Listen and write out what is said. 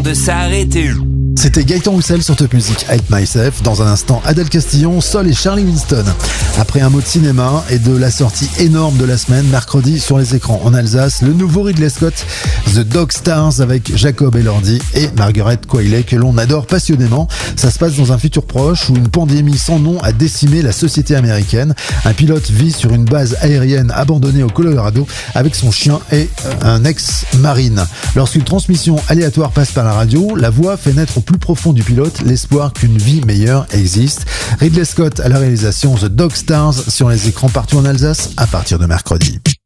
de s'arrêter. C'était Gaëtan Roussel sur Top Music, Hate Myself. Dans un instant, Adèle Castillon, Sol et Charlie Winston. Après un mot de cinéma et de la sortie énorme de la semaine, mercredi sur les écrans en Alsace, le nouveau Ridley Scott, The Dog Stars avec Jacob Elordi et Margaret Qualley que l'on adore passionnément. Ça se passe dans un futur proche où une pandémie sans nom a décimé la société américaine. Un pilote vit sur une base aérienne abandonnée au Colorado avec son chien et un ex-marine. Lorsqu'une transmission aléatoire passe par la radio, la voix fait naître au plus profond du pilote l'espoir qu'une vie meilleure existe. Ridley Scott à la réalisation, The Dog Stars sur les écrans partout en Alsace à partir de mercredi.